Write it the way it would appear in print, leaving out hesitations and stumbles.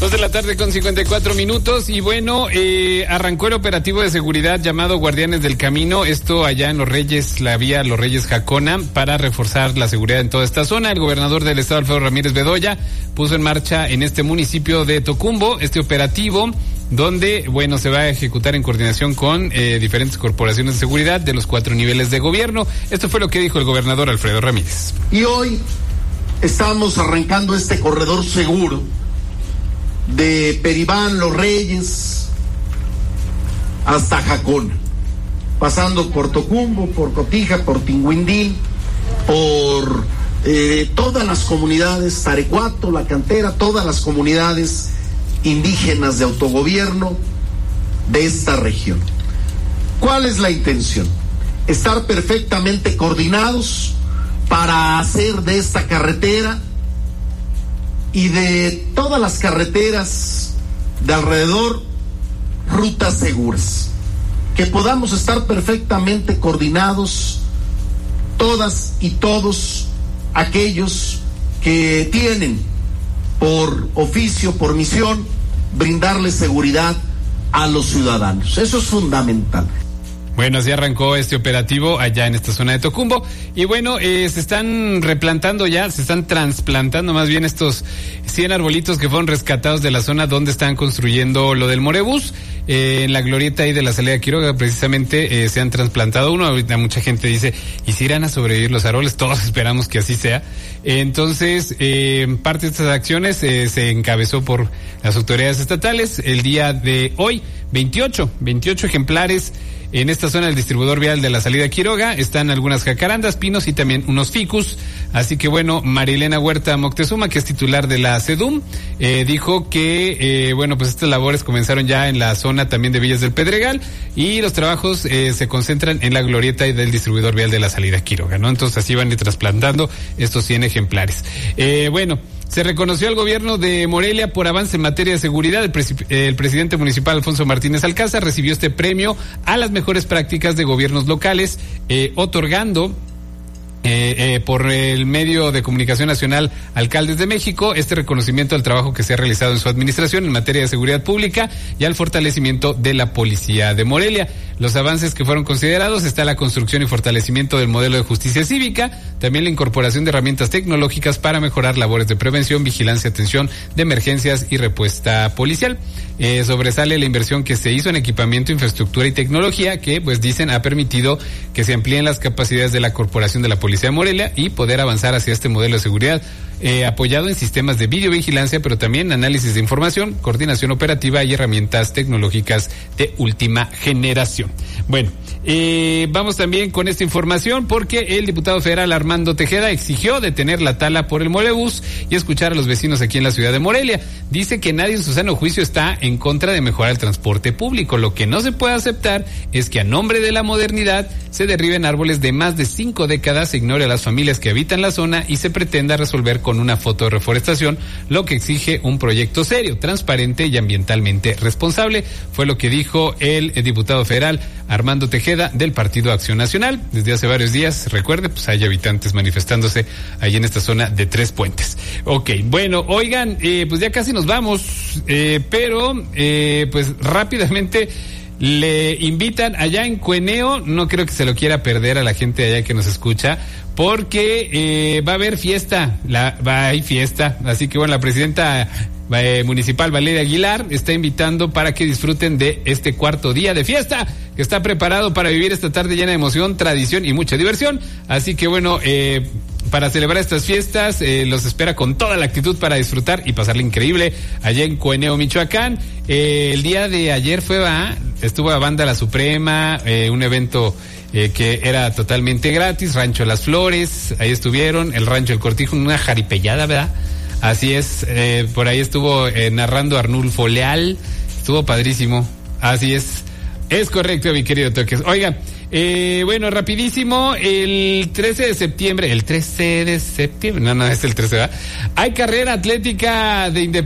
2:54 y bueno, arrancó el operativo de seguridad llamado Guardianes del Camino, esto allá en Los Reyes, la vía Los Reyes Jacona, para reforzar la seguridad en toda esta zona. El gobernador del estado, Alfredo Ramírez Bedoya, puso en marcha en este municipio de Tocumbo este operativo, donde, bueno, se va a ejecutar en coordinación con diferentes corporaciones de seguridad de los 4 niveles de gobierno. Esto fue lo que dijo el gobernador Alfredo Ramírez. Y hoy estamos arrancando este corredor seguro de Peribán, Los Reyes, hasta Jacona, pasando por Tocumbo, por Cotija, por Tinguindín, por todas las comunidades, Tarecuato, La Cantera, todas las comunidades indígenas de autogobierno de esta región. ¿Cuál es la intención? Estar perfectamente coordinados para hacer de esta carretera y de todas las carreteras de alrededor rutas seguras, que podamos estar perfectamente coordinados todas y todos aquellos que tienen por oficio, por misión, brindarle seguridad a los ciudadanos. Eso es fundamental. Bueno, así arrancó este operativo allá en esta zona de Tocumbo. Y bueno, se están replantando ya, se están trasplantando más bien estos 100 arbolitos que fueron rescatados de la zona donde están construyendo lo del Morebús. En la glorieta ahí de la salida de Quiroga, precisamente, se han trasplantado uno. Ahorita mucha gente dice, ¿y si irán a sobrevivir los árboles? Todos esperamos que así sea. Entonces, parte de estas acciones se encabezó por las autoridades estatales. El día de hoy, 28 ejemplares en esta zona del distribuidor vial de la salida Quiroga. Están algunas jacarandas, pinos y también unos ficus. Así que bueno, Marilena Huerta Moctezuma, que es titular de la SEDUM, dijo que, bueno, pues estas labores comenzaron ya en la zona también de Villas del Pedregal y los trabajos se concentran en la glorieta y del distribuidor vial de la salida Quiroga, ¿no? Entonces así van a ir trasplantando estos 100 ejemplares. Bueno, se reconoció al gobierno de Morelia por avance en materia de seguridad. El presidente municipal Alfonso Martínez Alcázar recibió este premio a las mejores prácticas de gobiernos locales, otorgando por el medio de comunicación nacional Alcaldes de México este reconocimiento al trabajo que se ha realizado en su administración en materia de seguridad pública y al fortalecimiento de la policía de Morelia. Los avances que fueron considerados está la construcción y fortalecimiento del modelo de justicia cívica, también la incorporación de herramientas tecnológicas para mejorar labores de prevención, vigilancia, atención de emergencias y respuesta policial. Sobresale la inversión que se hizo en equipamiento, infraestructura y tecnología que, pues dicen, ha permitido que se amplíen las capacidades de la corporación de la Policía de Morelia y poder avanzar hacia este modelo de seguridad apoyado en sistemas de videovigilancia, pero también análisis de información, coordinación operativa y herramientas tecnológicas de última generación. Bueno, vamos también con esta información porque el diputado federal Armando Tejeda exigió detener la tala por el Morebús y escuchar a los vecinos aquí en la ciudad de Morelia. Dice que nadie en su sano juicio está en contra de mejorar el transporte público. Lo que no se puede aceptar es que a nombre de la modernidad se derriben árboles de más de 5 décadas, se ignore a las familias que habitan la zona y se pretenda resolver con una foto de reforestación, lo que exige un proyecto serio, transparente y ambientalmente responsable. Fue lo que dijo el diputado federal Armando Tejeda del Partido Acción Nacional. Desde hace varios días, recuerde, pues hay habitantes manifestándose ahí en esta zona de Tres Puentes. Ok, bueno, oigan, pues ya casi nos vamos, pero pues rápidamente le invitan allá en Cueneo, no creo que se lo quiera perder a la gente allá que nos escucha, porque va a haber fiesta, hay fiesta, así que bueno, la presidenta municipal Valeria Aguilar está invitando para que disfruten de este 4º día de fiesta que está preparado para vivir esta tarde llena de emoción, tradición y mucha diversión. Así que bueno, para celebrar estas fiestas los espera con toda la actitud para disfrutar y pasarle increíble allá en Cueneo, Michoacán. El día de ayer estuvo la banda La Suprema, un evento que era totalmente gratis, Rancho Las Flores, ahí estuvieron, el Rancho El Cortijo, una jaripellada, ¿verdad? Así es, por ahí estuvo narrando Arnulfo Leal, estuvo padrísimo, así es correcto, mi querido Toques. Oiga, bueno, rapidísimo, el 13 de septiembre, no, es el 13, ¿verdad? Hay carrera atlética de independencia.